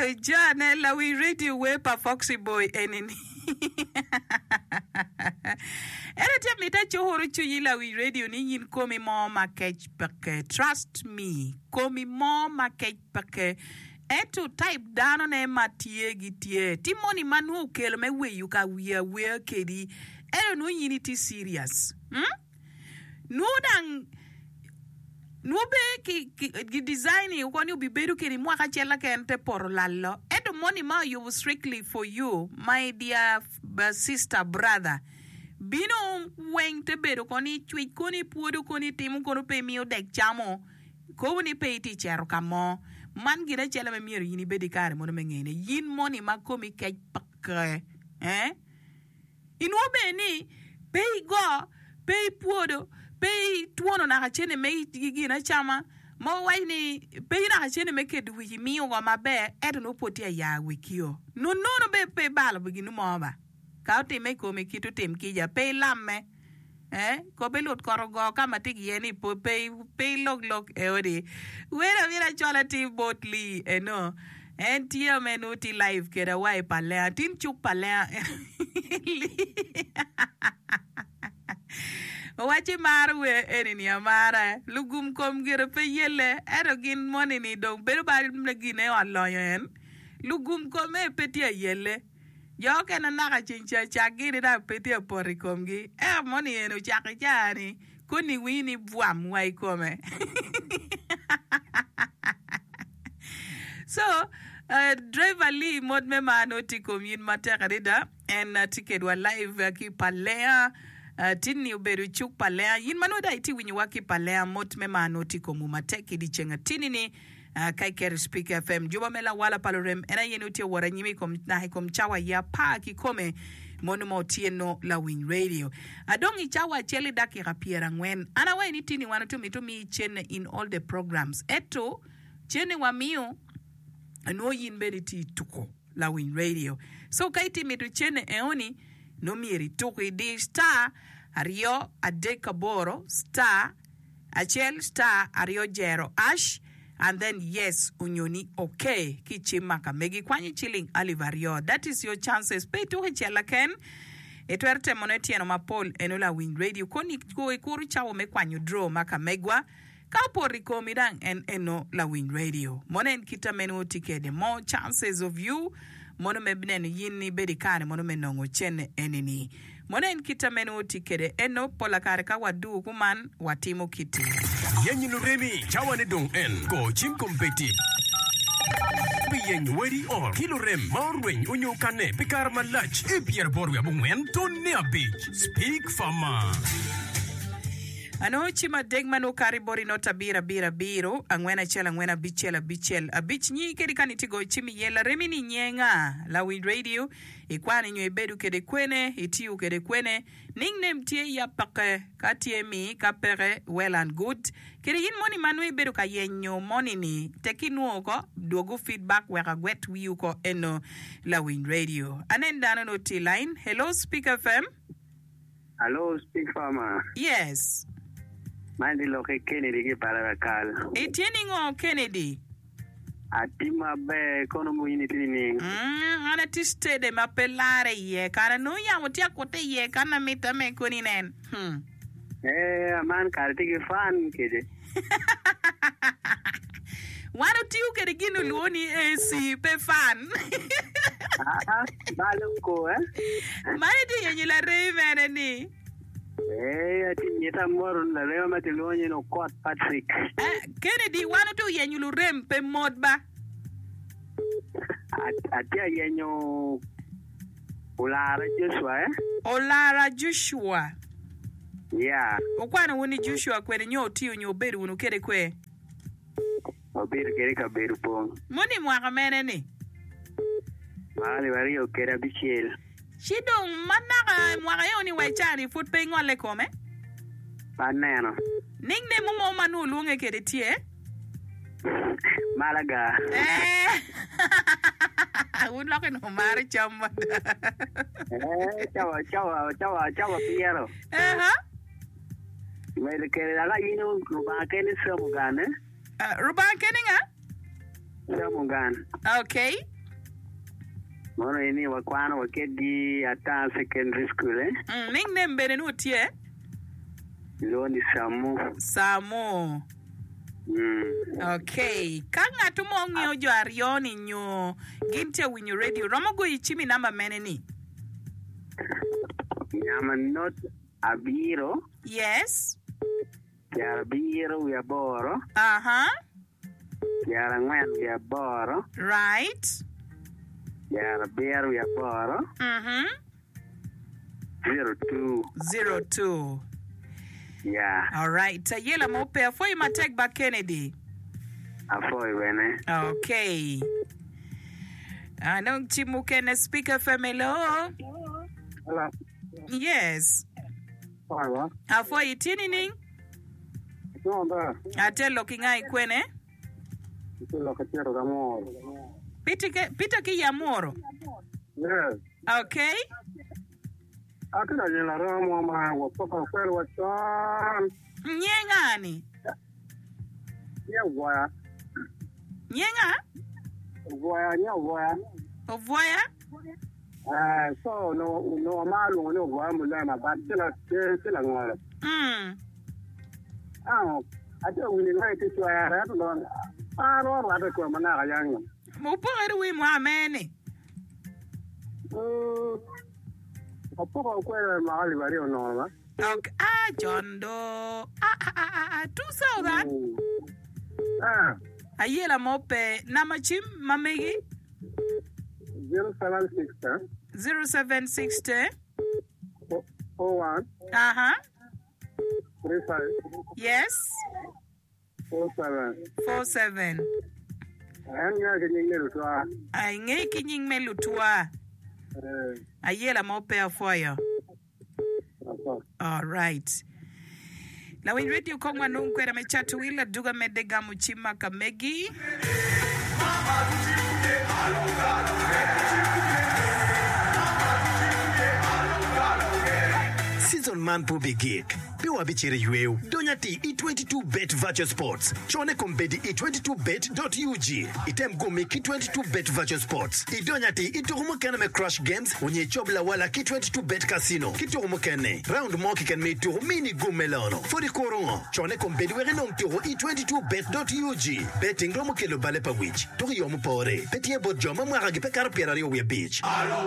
John, we radio we pa Foxy Boy enini. Era tiam ni ta chohoro chunyi la we radio ni yin komi mo makech pake. Trust me. Komi mo makech pake. Eto type dano ne matie gitie. Timoni manu ukelo me we yuka we kedi. Ero no yiniti serious. Nudang Nube ki design ukoni ubiberu kiri mwaka chela kente por lalo. Eto money ma you strictly for you, my dear sister, brother. Bino weng te beru koni chwit koni puodu koni timu kono pe miyo dek chamo. Koni pe iti chero kamo. Man gira chela me miyo yini bedi kare mono mengene. Yin money ma komi kech pakre. Inwobe ni pay go, pay puodu. Pay tuono na hachene me gigi na chama mo waini pay na hachene me ke duwi mi o ma be edo no potia ya wikio no be pay balo biginu mo ba ka te me ko me kitu tem ki ja pay lamme ko be lot korogo kama tigi yeni po pay log e odi wera chola ti botli no en tia menuti live kera wai pale tin chuk pale Wachi marwe enini amara lugum kom gire pe yele erogin moni ni dong beru bari mlegine aloyen lugum kom e petia yele yo kena naka chincha chagiri da petia pori komgi moni eno chaki chani kuni wini buam wai kome so driver Lee mod me manoti komin materida en ticket wa live ki palea tinni uberu chuk palea yin manoda iti winyi waki palea mot me manoti komu mateki di chenga tinini kai kere Speak FM juba mela wala palorem ena yenuti wara nyimi kom nahi kom chawa ya pa ki kome monu mautieno la Wing Radio adongi chawa cheli daki rapiera ngwen ana wa tini wanotu mitumi chene in all the programs eto chene wa miyo no yin beriti tuko la Wing Radio so kaiti mitu chene eoni no mieri tuki di star ario adeka boro star achel star ario jero ash and then yes unyoni okay kichimaka megi kwanyi chilling alivario that is your chances pay to hechela ken etwerte monetieno mapol enola Wing Radio koni kuru chawo me kwanyu draw maka megwa kapori komidang en eno la Wing Radio monen kita menuti kede more chances of you mono mebnen yini bedi kare mono menongo chene enini monen kita menuti kede eno pola kare ka wadu kuman watimo kiti yenyi nuremi chawane dong en ko chim kompeti yenyi wedi or kilorem maurwen unyo kane pikar malach epier borwe bungen tonne abich Speak Farmer Ano chima degmano karibori nota biro angwena bichel abich nyi kedi kanitigo chimi yela remini nyenga la Wing Radio ikwani nyo ibedu kede kwene itiu kede kwene ningne mtie ya pake katie mi kapere well and good kede yin moni manwe ibedu ka yenyo moni ni tekinuoko dogu feedback weka gwet wiyuko eno la Wing Radio anendano noti line hello Speak FM hello Speak Farmer yes Mandi loke Kennedy ki parakal. Etieni ngo Kennedy. Atima be kono muini tini. Ana tiste de mapelare ye kana no ya mutia kote ye kana mita me koni nen. Man karti ki fan keje. Wano tiu kede ginu luoni AC pe fan. Balum ko Mani di yenye la rei ni. Ati nyeta morun la leo matilonye no Court Patrick. Kennedy wano tu yenyulu rempe modba. Atia yenyo Olara Joshua Olara Joshua. Yeah. Okwana wuni Joshua kwene nyo tiyo nyo beru wunu kere kwe. Oberu kere ka beru pong. Moni mwaka mene ni? Mali wari okera bichel. Shidong manaka mwaka yoni waichani foot pay ngole kome? Paneno. Ningne mumo manu lunge kere tie? Malaga. Unlock no mari chamba. Chawa Piero. Well, kera yino ruba kene samugan. Ruba keninga? Samugan. Okay. Mono ini wakwana wakedi ata secondary school Ning name bene nutie? Loni Samo. Okay. Kanga tumongi ojo arioni nyo. Ginte winyo radio. Romogo ichimi namba mene ni? Nyama not abiro. Yes. Yara biro we aboro. Yara ngwen we aboro. Right. Yara bear we aboro. 02. Yeah. All right. Yela mope afoi matek ba Kennedy. Afoi wene. Okay. Anong chimukene speaker familo. Hello. Yes. Hello. Afoi tini ning? No, da. Atelo kingai kwene? Lo katero da moro. Pita ki ya moro. Yes. Okay. Akina jina ramo ma wapoka kweli wachon. Nyengani. Nyevoya. Nyenga? Nyevoya. Ovoya? So no malu no voya mulama but sila ngora. Acha wini ngai kichwa ya rato don. Aro rato kwa manaka yangu. Mupongeri wi muamene. Wapoka kweli mahali bari onoma. Okay. Jondo. 2000. Ayela mope namachim mamegi 0760 0760 01 35 yes 47 Anya kinyingme lutwa. Ay nge kinyingme lutwa. Ayela mope afoyo. All right. Now in radio kongwa nunkwera mechatu wila duga medega muchima kamegi. Season man po bigik. Piwa bichiri yueu. Donyati E22bet Virtual Sports. Chone kombedi E22bet.ug. Item gumi Ki22bet Virtual Sports. Idonyati iturumukene me Crush Games. Unye chobla wala Ki22bet Casino. Kiturumukene. Round mo kiken me turu mini gumelono. Fodi korongo. Chone kombedi were nong turu E22bet.ug. Betting romukelo bale pa wich. Turi yomu pore. Petie bodjoma mwaragi pe karpiera yo we beach.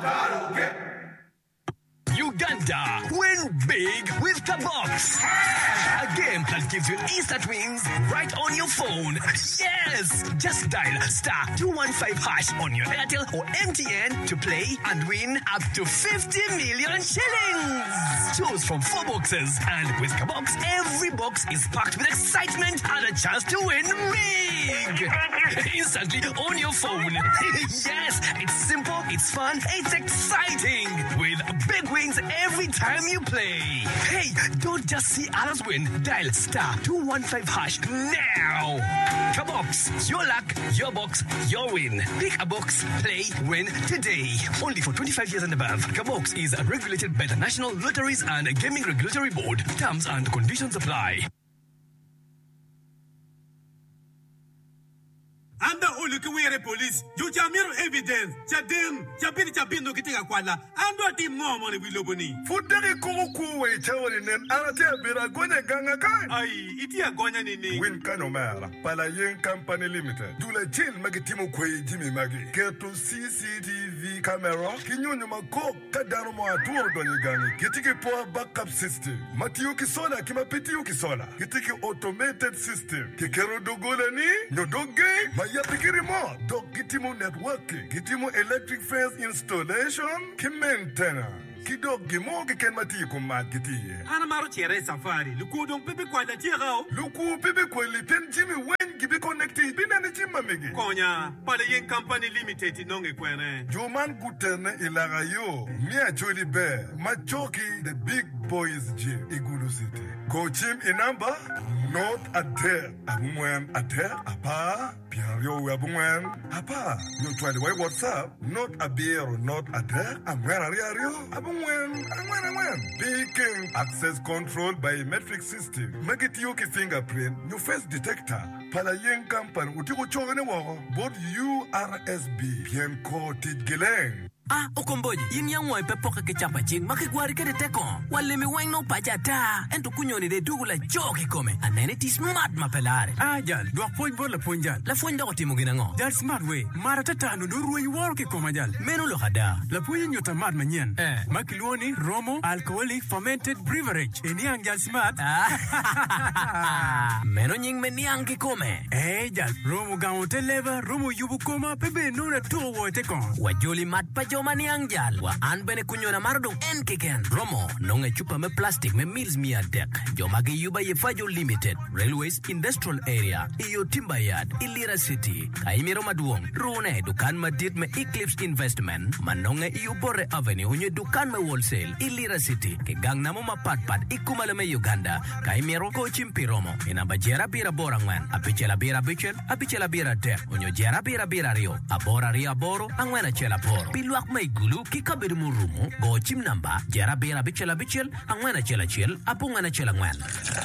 Uganda, win big with Kabox. A game that gives you instant wins right on your phone. Yes! Just dial *215# on your Airtel or MTN to play and win up to 50 million shillings. Choose from 4 boxes, and with Kabox, every box is packed with excitement and a chance to win big. Instantly on your phone. Yes, it's simple, it's fun, it's exciting. With big wins every time you play. Hey, don't just see others win. Dial *215# now. Kabox, your luck, your box, your win. Pick a box, play, win today. Only for 25 years and above. Kabox is regulated by the National Lotteries and Gaming Regulatory Board. Terms and conditions apply. Anda ulukiwere police. You chamiro evidence. Chadim, chabini chabindo kitika kwala. Ando ti momo ni wiloboni. Fudari kuwe chawari nen aratia bira gonya ganga kai. Ai, iti agonya nini. Win kanomera. Pala yen company limited. Dula chill magitimu kwe jimi magi. Keto CCTV camera. Kinyonyo mako kadano mo aturo donye gani. Kitiki power backup system. Matiyo kisola kimapitiyo kisola. Kitiki automated system. Kikero dogola ni nyodoge. Ya pikiri mo, dok gitimu networking, gitimu electric fence installation, ki maintenance. Kidok gimo kiken mati kumat kitiye. Ana maro chere safari. Luku dong pepe kwa la chirao. Luku pepe kwa li pen jimi wen gibi connected bina ni chima megi. Konya, pale yen company limited inonge kwene. Joman guterne ilaga yo, Mia Jolly Bear, Machoki the big boys gym, Igulu City. Coachim inamba, not a tear. Abumwen a tear, apa, Piario Abumwen, apa. You try the way WhatsApp, not a beer or not a tear, Amwerario, Abumwen, Beacon access control biometric system. Make it yoki fingerprint, your face detector. Palayen Kampan, Utigo Chogane Wall, both URSB, Pienko Tidgeleng. Okomboji, yin yang wai pepoka ke chapa ching, makigwari ke de teko. Wale mi wang no pajata. Ento kunyoni de dugula joki kome. Anene ti smart mapelare. Jal, dua point bol la point jal. La fonda ko timu ginango. Jal smart way. Mara tata no do ruwa yuwaro ke koma jal. Menu lo hada. La point nyota mad manyen. Makiluoni, Romo, alcoholic fermented beverage. Eniang jal smart. Menu nying meniang ki kome. Jal, Romo gamote leva, Romo yubu koma, pepe no na to wo teko. Wajoli mat pajoma niang jal. Wa an bene kunyona mardung en kiken. Romo, nonge chupa me plastic me meals mia dek. Jomagi yuba ye Fajo Limited, Railways Industrial Area, iyo Timbayad, Ilira City, Kaimiro Maduong, Rune, Dukan Madit me Eclipse Investment, Manonge iyo Bore Avenue, unye Dukan me Wholesale, Ilira City, ke gang namo mapatpat, ikumalame Uganda, Kaimiro Kochimpiromo, inabajera bira borangwan, apichela bira bichel, apichela bira dek, unyo jera bira rio, abora ria boro, angwena chela poro, piluak me gulu, kikabiru murumo, go chim namba, jera bira bichel, angwena chela chel, apungwena chela ngwen.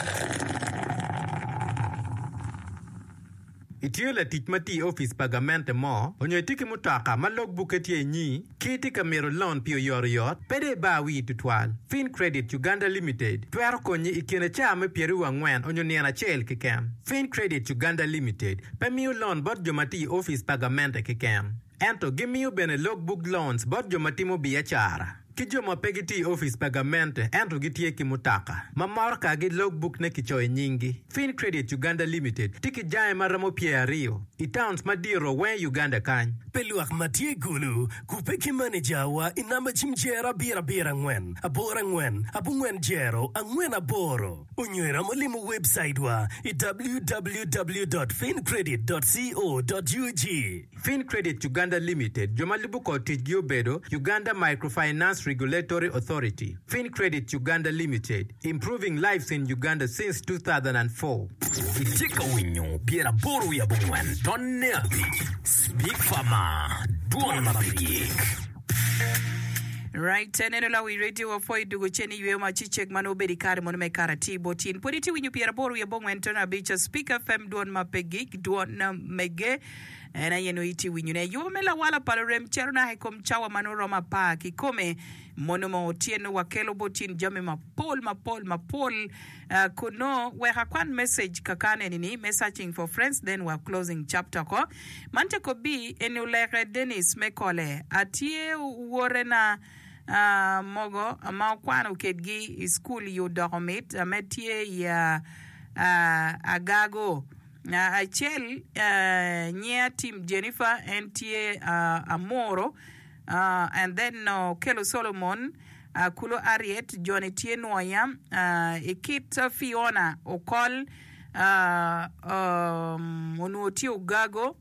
Itio la titmati office pagamente mo, onyo tiki mutaka malog buketi nyi, kiti kamero loan pio yoriot, pede bawi tutwal. Fin Credit Uganda Limited, tuero konyi ikine chame pieru wangwen onyo niana chel kikem. Fin Credit Uganda Limited, pemiu loan bot jomati office pagamente kikem. Ento gimiu bene logbook loans bot jomatimo biachara. Kijoma pegiti office pagamente ento gitie kimutaka. Mamorka gi logbook ne kichoe nyingi. Fin Credit Uganda Limited tiki jae maramo pia rio. Itowns madiro wen Uganda kany. Peluak matie gulu kupeki manager wa inamba chimjera bira ngwen. Abora ngwen, abungwen jero angwen aboro. Unywera molimu website wa www.fincredit.co.ug. Fin Credit Uganda Limited jomalibuko tijgio bedo Uganda Microfinance Regulatory Authority. Fin Credit Uganda Limited, improving lives in Uganda since 2004. Itika winyo, piera boru ya bungwen, don neabi. Speak fama, duon mapigik. Right, neno la we radio wa foi dugo cheni ywe machichek mano beri kare mono me karati botin. Poditi winyu piera boru ya bongwen tona bicha Speak FM duon mapigik, duon na mege. Na yeno iti winyune yu mela wala palorem cheruna hekom chawa manoro mapa kikome monomo otieno wakelo botin jame mapol kuno we hakwan message kakane nini messaging for friends then we're closing chapter ko mante ko bi enulere Dennis Mekole atie worena mogo ma kwano kedgi school yu dormit ametie ya agago Achel near team Jennifer NTA Amoro and then Kelo Solomon Kulo Ariet Johnny Tienoya Ekit Fiona Okol Onuoti Ugago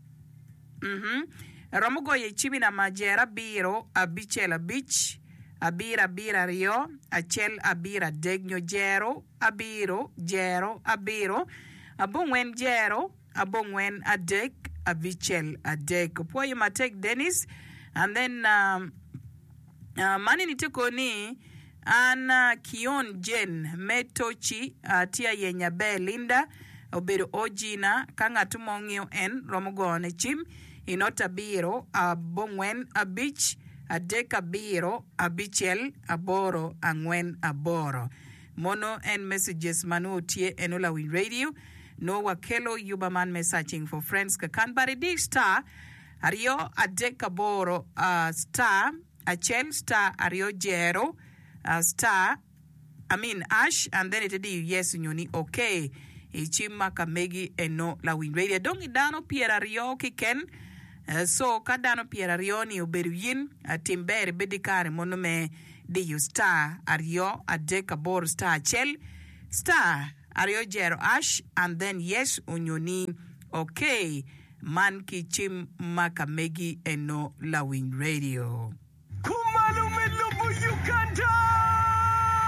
Ramogo Yechibina Majera Biro Abichela Beach Abira Rio Achel Abira Degno Jero Abiro Jero Abiro Abongwen Jero, Abongwen Adek, Abichel Adek. Poye Matek Dennis, and then Mani Nitukoni, Anna Kion Jen, Metochi, Tia Yenya Linda, Obedo Ojina, Kanga Tumongio en, Romogone Chim, Inota Biro, Abongwen Abich, Adek Abiro, Abichel, Aboro, Angwen Aboro. Mono and messages Manu Tie Enola Win Radio. No wakelo yubaman messaging for friends kakan baridi star ario adekaboro star achel star ario jero star ash and then it di yes nyoni okay ichima kamegi eno la win radio dong idano piera rio kiken so kadano piera rio ni uberuyin timbere bedikare monome di you star ario adekaboro star achel star Ario Jero Ash and then yes unyoni okay man kichim makamegi eno lawin radio. Kumalumelubu Uganda.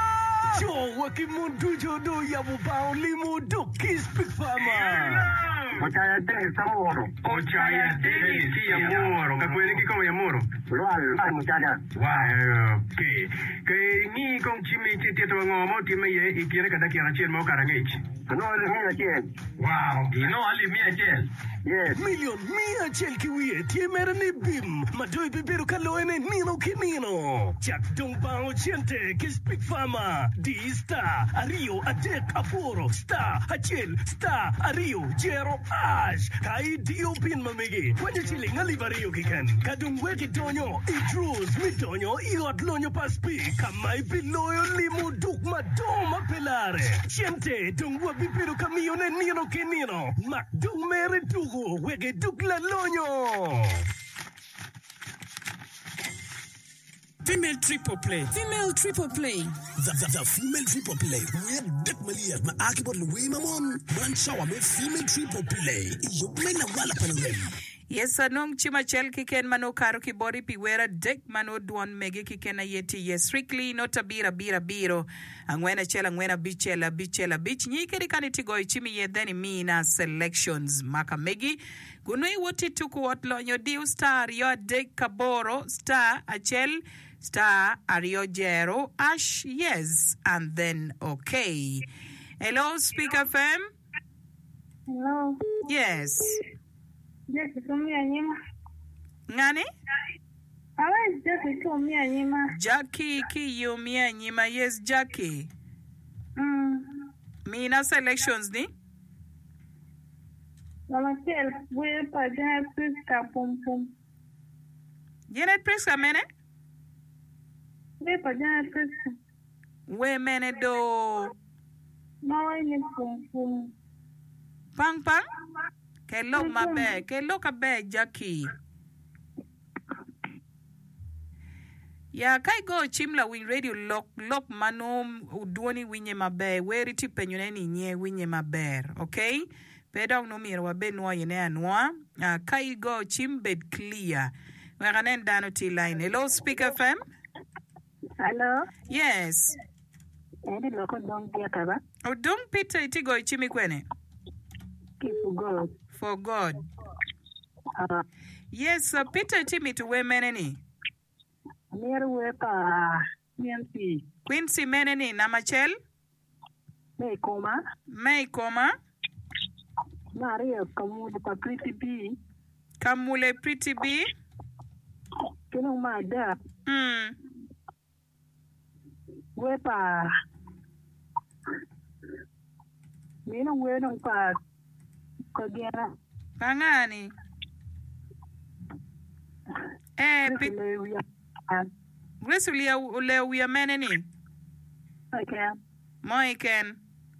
Jo wakimundu jodo ya mubao limu duki Speak Fama. Ochaya Dennis Amoro. Ochaya Dennis Amoro. Kakwene kiko ya Moro. Lual muchacha. Wow, okay. Kay ni kong chimi tito ngomo time ye ikiere kada kiara chen mo karangech. No le chen. Wow, no ali mia chen. Yes. Million mia chel kiwie tie mere ni bim. Madoi bibero kaloene nino kinino. Jack Dongbao Chente Kispik Fama. D Star Ario Adek Aporo Star Achel Star Ario Jero Ash. Kai Dio Pin Mamigi. Kwenye chiling alivario kikan. Kadung weki donyo. Idrus midonyo. Iot lonyo paspi. Kamay piloyo limu duk madoma pelare. Chente dungwa bibero kamione nino kinino. Mak dung mere dugo. Wege duk la lonyo. Female triple play. Female triple play. The female triple play. Where Dick Malia, my Akibot Louis Mamon, one shower with female triple play. You play a wallop. Yes, anong chima chel kiken mano karo kibori piwera dek mano duon megi kikena yeti yes strictly nota bira biro angwena chela angwena bichela bich nyikeri kaniti goy chimi yedheni mina selections maka megi gunui woti tuku watlonyo diu star yo dek kaboro star achel star ario jero ash yes and then okay. Hello Speak FM. Hello. Yes. Jackie, come here, Nima. Ngani? Alright, Jackie, come here, Nima. Jackie, Kiyumia, Nima. Yes, Jackie. Mina selections ni? Mama tell, we're pa Janet Priska pum pum. Janet Priska mene? We're pa Janet Priska. We mene do? Mama ni pum pum. Pang? Ke look a bag, Jackie. Ya kai go chimla win radio lock manom udoni winye mabe weri tipenyuneni nye winye maber, okay? Pedong no mira wa benwa yene anwa. Kai go chimbed clear. Weranen dano T line. Hello Speak FM. Hello. Yes. Edi loko dong pia kaba. O dong pita iti go chimi kwene. For God. For God. Yes, Peter Timmy to we meneni. Near wepa Quincy meneni namachel? May coma. Maria Kamule Pretty B. Kamule Pretty B. Kino my dad. Wepa. Nino wedong pa. Kagera. Pangani. Grace we are meneni. I can. Moi can.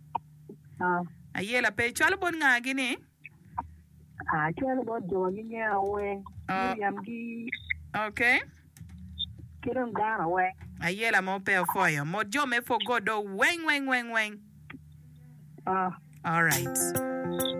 Ayela pe chalo bon nga gini. Chalo bon jogging away. Okay. Kidding down away. Ayela mo pe for you. Mo jo me for God do weng. All right.